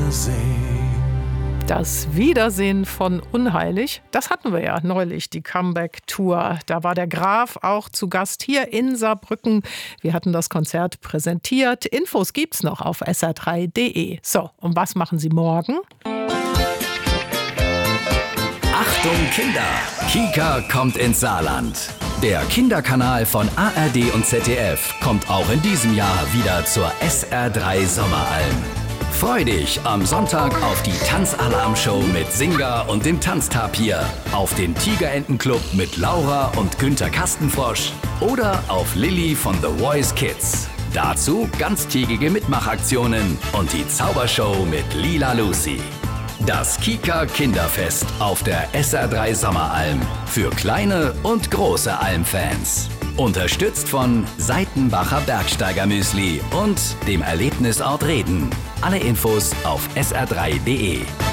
Wiedersehen. Das Wiedersehen von Unheilig, das hatten wir ja neulich, die Comeback-Tour. Da war der Graf auch zu Gast hier in Saarbrücken. Wir hatten das Konzert präsentiert. Infos gibt's noch auf sr3.de. So, und was machen Sie morgen? Achtung Kinder! Kika kommt ins Saarland. Der Kinderkanal von ARD und ZDF kommt auch in diesem Jahr wieder zur SR3 Sommeralm. Freu dich am Sonntag auf die Tanzalarm-Show mit Singa und dem Tanztapir, auf den Tigerentenclub mit Laura und Günther Kastenfrosch oder auf Lilly von The Voice Kids. Dazu ganztägige Mitmachaktionen und die Zaubershow mit Lila Lucy. Das Kika Kinderfest auf der SR3 Sommeralm für kleine und große Almfans. Unterstützt von Seitenbacher Bergsteigermüsli und dem Erlebnisort Reden. Alle Infos auf sr3.de.